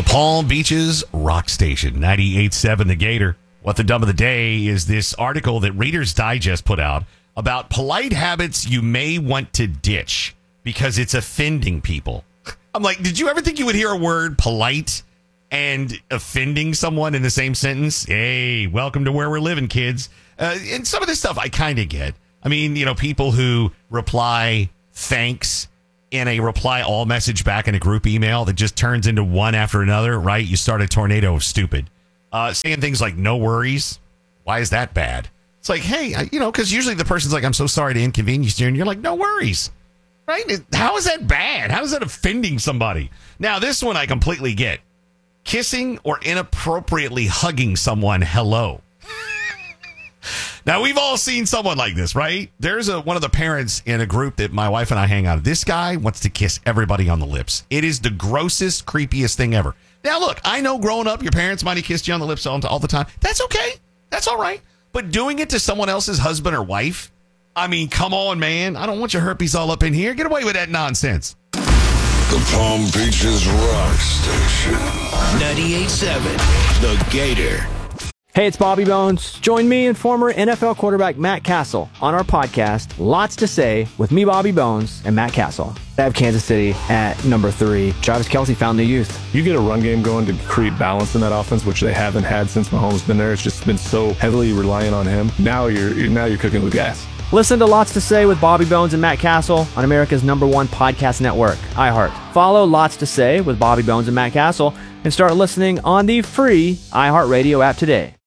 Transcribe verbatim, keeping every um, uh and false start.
Palm Beach's rock station, ninety-eight point seven The Gator. What the dumb of the day is this article that Reader's Digest put out about polite habits you may want to ditch because it's offending people. I'm like, did you ever think you would hear a word polite and offending someone in the same sentence? Hey, welcome to where we're living, kids. Uh, and some of this stuff I kind of get. I mean, you know, people who reply thanks in a reply all message back in a group email that just turns into one after another, right? You start a tornado of stupid. Uh, saying things like, no worries. Why is that bad? It's like, hey, I, you know, because usually the person's like, I'm so sorry to inconvenience you. And you're like, no worries. Right? How is that bad? How is that offending somebody? Now, this one I completely get. Kissing or inappropriately hugging someone hello. Now, we've all seen someone like this, right? There's a one of the parents in a group that my wife and I hang out with. This guy wants to kiss everybody on the lips. It is the grossest, creepiest thing ever. Now, look, I know growing up, your parents might have kissed you on the lips all, all the time. That's okay. That's all right. But doing it to someone else's husband or wife, I mean, come on, man. I don't want your herpes all up in here. Get away with that nonsense. The Palm Beaches Rock Station. ninety-eight point seven The Gator. Hey, it's Bobby Bones. Join me and former N F L quarterback Matt Castle on our podcast, Lots to Say, with me, Bobby Bones, and Matt Castle. I have Kansas City at number three. Travis Kelce found the youth. You get a run game going to create balance in that offense, which they haven't had since Mahomes been there. It's just been so heavily reliant on him. Now you're now you're cooking with gas. Listen to Lots to Say with Bobby Bones and Matt Castle on America's number one podcast network, iHeart. Follow Lots to Say with Bobby Bones and Matt Castle and start listening on the free iHeartRadio app today.